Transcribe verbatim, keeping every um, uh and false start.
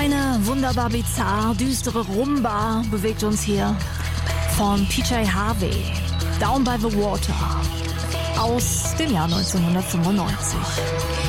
Eine wunderbar bizarr düstere Rumba bewegt uns hier von P J Harvey, Down by the Water aus dem Jahr neunzehnhundertfünfundneunzig.